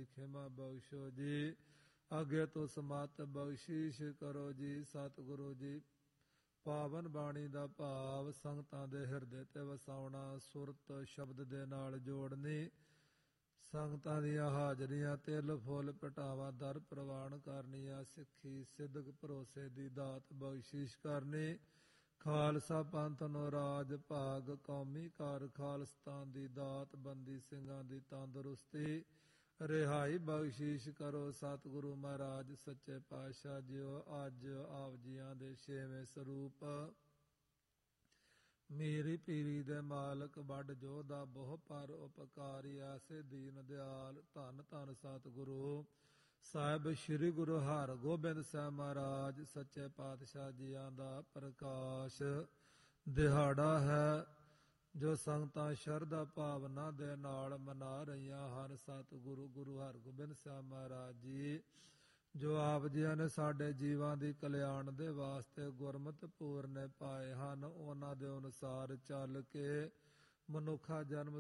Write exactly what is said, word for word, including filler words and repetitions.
ਖਿਮਾ ਬਖਸ਼ੋ ਜੀ। ਅੱਗੇ ਤੋਂ ਸਮਤ ਬਖਸ਼ੀਸ਼ ਕਰੋ ਜੀ। ਸਤਿਗੁਰੂ ਜੀ ਪਾਵਨ ਬਾਣੀ ਦਾ ਭਾਵ ਸੰਗਤਾਂ ਦੇ ਹਿਰਦੇ ਤੇ ਵਸਾਉਣਾ, ਸੁਰਤ ਸ਼ਬਦ ਦੇ ਨਾਲ ਜੋੜਨੀ, ਸੰਗਤਾਂ ਦੀਆਂ ਹਾਜ਼ਰੀਆਂ ਤਿਲ ਫੁੱਲ ਪਟਾਵਾ ਦਰ ਪ੍ਰਵਾਨ ਕਰਨੀਆਂ, ਸਿੱਖੀ ਸਿੱਧਕ ਭਰੋਸੇ ਦੀ ਦਾਤ ਬਖਸ਼ੀਸ਼ ਕਰਨੀ, ਖਾਲਸਾ ਪੰਥ ਨੂੰ ਰਾਜ ਭਾਗ ਕੌਮੀ ਘਰ ਖਾਲਸਤਾਨ ਦੀ ਦਾਤ, ਬੰਦੀ ਸਿੰਘਾਂ ਦੀ ਤੰਦਰੁਸਤੀ ਰਿਹਾਈ ਬਖਸ਼ੀਸ਼ ਕਰੋ। ਸਤਿਗੁਰੂ ਮਹਾਰਾਜ ਸੱਚੇ ਪਾਤਸ਼ਾਹ ਜੀਓ ਅੱਜ ਆਪ ਜੀਆਂ ਦੇ ਛੇਵੇਂ ਸਰੂਪ ਮੇਰੀ ਪੀਰੀ ਦੇ ਮਾਲਕ ਵੱਡ ਜੋਧਾ ਬਹੁ ਪਰ ਉਪਕਾਰੀ ਐਸੇ ਦੀਨ ਦਿਆਲ ਧੰਨ ਧੰਨ ਸਤਿਗੁਰੂ ਸਾਹਿਬ ਸ੍ਰੀ ਗੁਰੂ ਹਰਗੋਬਿੰਦ ਸਾਹਿਬ ਮਹਾਰਾਜ ਸੱਚੇ ਪਾਤਸ਼ਾਹ ਜੀਆਂ ਦਾ ਪ੍ਰਕਾਸ਼ ਦਿਹਾੜਾ ਹੈ ਜੋ ਸੰਗਤਾਂ ਸ਼ਰਧਾ ਭਾਵਨਾ ਦੇ ਨਾਲ ਮਨਾ ਰਹੀਆਂ ਹਨ। ਸਤਿਗੁਰੂ ਗੁਰੂ ਹਰਗੋਬਿੰਦ ਸਾਹਿਬ ਮਹਾਰਾਜ ਜੀ ਜੋ ਆਪ ਜੀਆਂ ਨੇ ਸਾਡੇ ਜੀਵਾਂ ਦੀ ਕਲਿਆਣ ਦੇ ਵਾਸਤੇ ਗੁਰਮਤਿ ਪੂਰਨੇ ਪਾਏ ਹਨ, ਉਹਨਾਂ ਦੇ ਅਨੁਸਾਰ ਚੱਲ ਕੇ ਮਨੁੱਖਾ ਜਨਮ